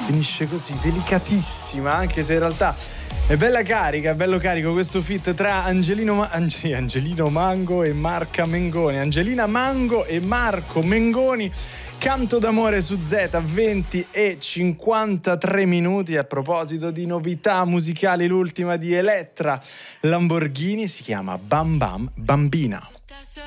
finisce così, delicatissima, anche se in realtà è bella carica, è bello carico questo feat tra Angelino Mango e Marca Mengoni. Angelina Mango e Marco Mengoni. Canto d'amore su Z, 20 e 53 minuti. A proposito di novità musicali, l'ultima di Elettra Lamborghini si chiama Bam Bam Bambina.